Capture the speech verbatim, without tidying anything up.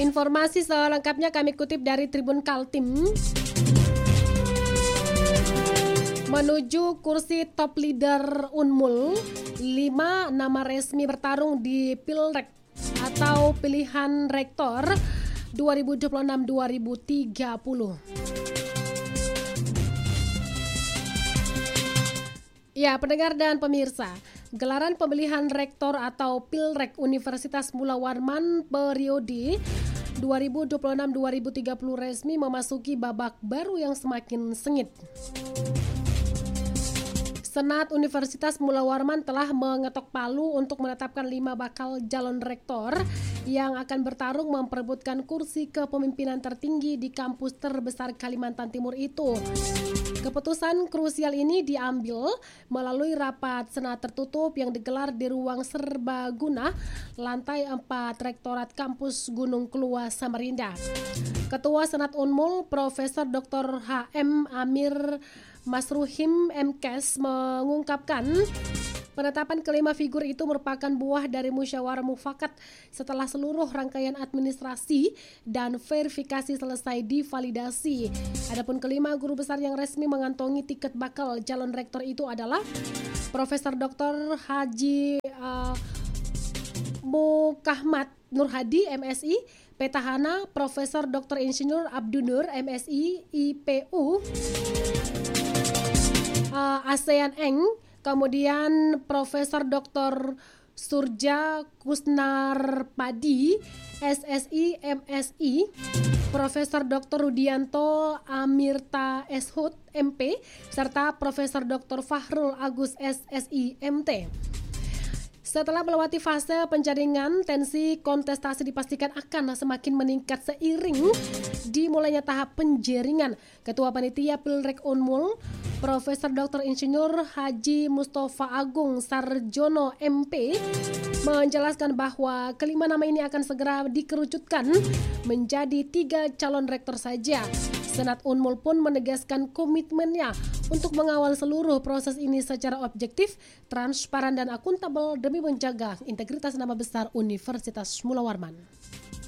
Informasi selengkapnya kami kutip dari Tribun Kaltim. Menuju kursi top leader Unmul, lima nama resmi bertarung di Pilrek atau pilihan rektor dua ribu dua puluh enam dua ribu tiga puluh. Ya, pendengar dan pemirsa, gelaran pemilihan rektor atau Pilrek Universitas Mula Warman periode dua ribu dua puluh enam dua ribu tiga puluh resmi memasuki babak baru yang semakin sengit. Senat Universitas Mula Warman telah mengetok palu untuk menetapkan lima bakal calon rektor yang akan bertarung memperebutkan kursi kepemimpinan tertinggi di kampus terbesar Kalimantan Timur itu. Keputusan krusial ini diambil melalui rapat senat tertutup yang digelar di ruang serbaguna lantai empat Rektorat Kampus Gunung Kelua Samarinda. Ketua Senat Unmul Profesor Doktor H M Amir Masruhim M Kes mengungkapkan penetapan kelima figur itu merupakan buah dari musyawarah mufakat setelah seluruh rangkaian administrasi dan verifikasi selesai divalidasi. Adapun kelima guru besar yang resmi mengantongi tiket bakal calon rektor itu adalah Profesor Doktor Haji uh, Mukahmat Nur Hadi M Si, Petahana Profesor Doktor Insinyur Abdunur M Si I P U, Uh, ASEAN Eng, kemudian Profesor Doktor Surja Kusnar Padi S S I M Si, Profesor Doktor Rudianto Amirta Eshut M P, serta Profesor Doktor Fahrul Agus S Si M T. Setelah melewati fase penjaringan, tensi kontestasi dipastikan akan semakin meningkat seiring dimulainya tahap penjaringan. Ketua Panitia Pilrek Unmul, Profesor Doktor Insinyur Haji Mustafa Agung Sarjono M P, menjelaskan bahwa kelima nama ini akan segera dikerucutkan menjadi tiga calon rektor saja. Senat Unmul pun menegaskan komitmennya untuk mengawal seluruh proses ini secara objektif, transparan dan akuntabel demi menjaga integritas nama besar Universitas Mula Warman.